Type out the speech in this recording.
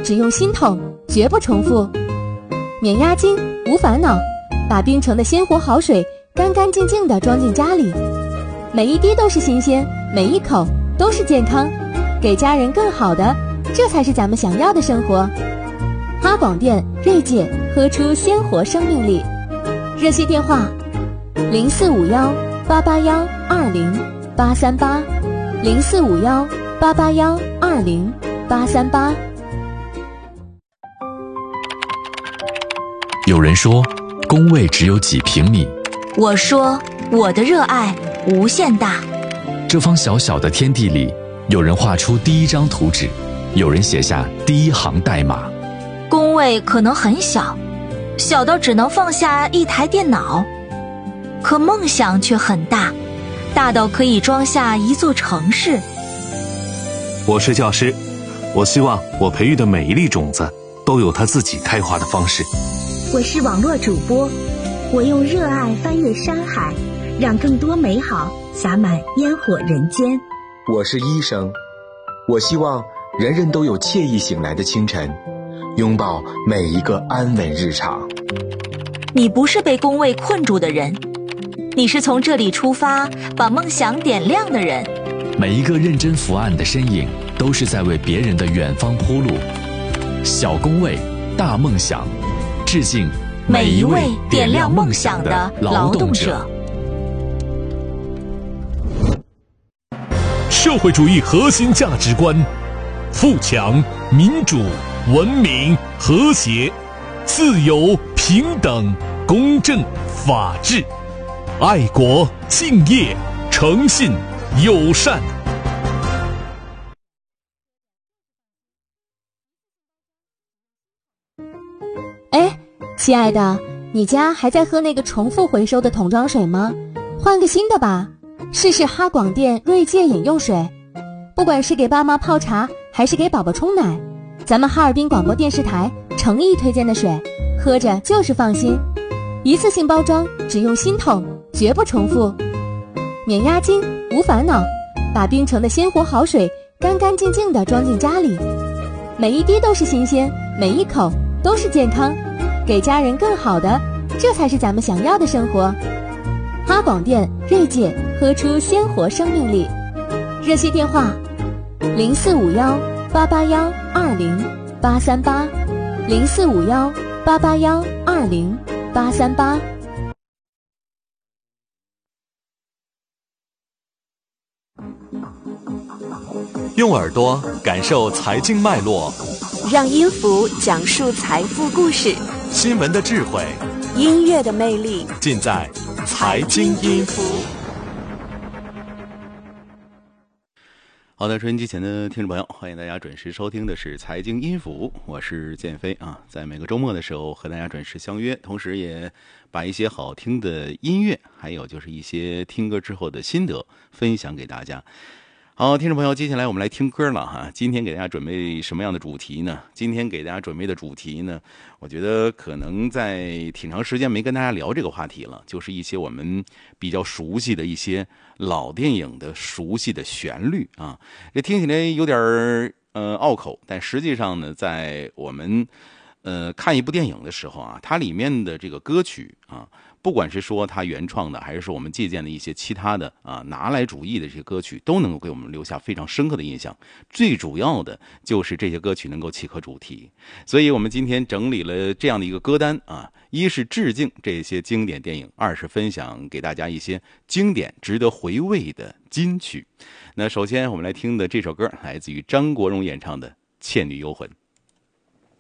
只用心痛，绝不重复。免压惊，无烦恼，把冰城的鲜活好水干干净净地装进家里，每一滴都是新鲜，每一口都是健康，给家人更好的，这才是咱们想要的生活。哈广电锐界，喝出鲜活生命力。热线电话0451-881-20-838，0451-881-20-838。 有人说工位只有几平米， 我说我的热爱无限大。 这方小小的天地里，有人画出第一张图纸，有人写下第一行代码。 工位可能很小，小到只能放下一台电脑，可梦想却很大，大到可以装下一座城市。 我是教师，我希望我培育的每一粒种子都有它自己开花的方式。 我是网络主播，我用热爱翻越山海，让更多美好洒满烟火人间。 我是医生，我希望人人都有惬意醒来的清晨，拥抱每一个安稳日常。 你不是被工位困住的人，你是从这里出发把梦想点亮的人。 每一个认真伏案的身影，都是在为别人的远方铺路。小工位，大梦想，致敬每一位点亮梦想的劳动者。 社会主义核心价值观：富强、民主、文明、和谐、自由、平等、公正、法治、爱国、敬业、诚信、友善。 哎，亲爱的，你家还在喝那个重复回收的桶装水吗？换个新的吧，试试哈广电锐界饮用水。不管是给爸妈泡茶，还是给宝宝冲奶，咱们哈尔滨广播电视台诚意推荐的水，喝着就是放心。一次性包装，只用心痛，绝不重复。免压惊，无烦恼，把冰城的鲜活好水干干净净地装进家里，每一滴都是新鲜，每一口都是健康，给家人更好的，这才是咱们想要的生活。哈广电锐界，喝出鲜活生命力。热线电话0451-881-20-838，0451-881-20-838。 用耳朵感受财经脉络， 让音符讲述财富故事， 新闻的智慧， 音乐的魅力， 尽在财经音符。好的，收音机前的听众朋友，欢迎大家准时收听的是财经音符，我是建飞啊，在每个周末的时候和大家准时相约，同时也把一些好听的音乐，还有就是一些听歌之后的心得分享给大家。好，听众朋友，接下来我们来听歌了哈。今天给大家准备什么样的主题呢？今天给大家准备的主题呢，我觉得可能在挺长时间没跟大家聊这个话题了，就是一些我们比较熟悉的一些老电影的熟悉的旋律啊。这听起来有点拗口，但实际上呢，在我们看一部电影的时候啊，它里面的这个歌曲啊，不管是说它原创的，还是说我们借鉴的一些其他的啊拿来主义的这些歌曲，都能够给我们留下非常深刻的印象。最主要的就是这些歌曲能够契合主题，所以我们今天整理了这样的一个歌单啊，一是致敬这些经典电影，二是分享给大家一些经典值得回味的金曲。那首先我们来听的这首歌来自于张国荣演唱的《倩女幽魂》。